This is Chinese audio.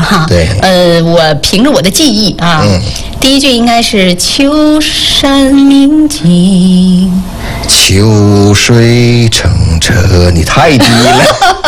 哈。 对。 我凭着我的记忆啊，第一句应该是秋山明镜， 秋水澄澈，你太低了。